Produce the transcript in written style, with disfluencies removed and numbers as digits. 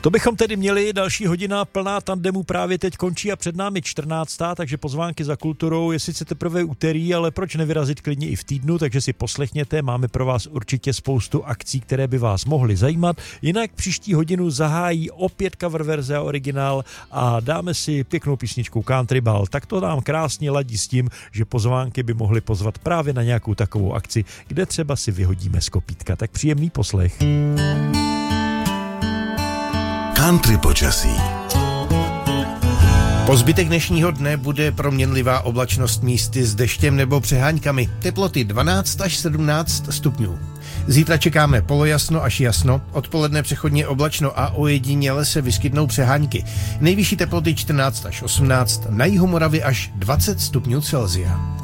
To bychom tedy měli, další hodina plná tandemů právě teď končí a před námi 14. takže pozvánky za kulturou je sice teprve úterý, ale proč nevyrazit klidně i v týdnu, takže si poslechněte, máme pro vás určitě spoustu akcí, které by vás mohly zajímat. Jinak příští hodinu zahájí opět cover verze a originál a dáme si pěknou písničku Country Ball. Tak to nám krásně ladí s tím, že pozvánky by mohly pozvat právě na nějakou takovou akci, kde třeba si vyhodíme z kopítka. Tak příjemný poslech. Country počasí. Po zbytek dnešního dne bude proměnlivá oblačnost místy s deštěm nebo přeháňkami. Teploty 12 až 17 stupňů. Zítra čekáme polojasno až jasno, odpoledne přechodně oblačno a ojediněle se vyskytnou přehánky. Nejvyšší teploty 14 až 18, na jihu Moravy až 20 stupňů Celsia.